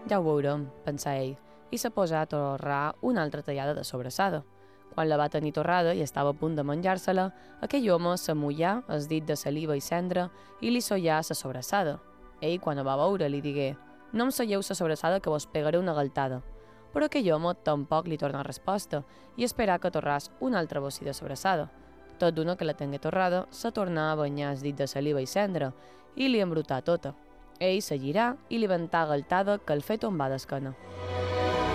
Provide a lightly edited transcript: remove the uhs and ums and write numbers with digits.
Ja ho veurem, pensà ell, i se posà a torrar una altra tallada de sobrassada. Quan la va tenir torrada i estava a punt de menjar-se-la, aquell home s'amullà el dit de saliva i cendra i li sollà la sobrassada. Ell, quan la va veure, li digué: «No em solleu la sobrassada que vos pegaré una galtada». Però aquell home tampoc li tornà resposta i esperà que torràs una altra bossi de sobrassada. Tot d'una que la tingué torrada, se tornà a banyar el dit de saliva i cendra i li embrutà tota. Ell se girà i li ventà galtada que el fet tombà d'esquena.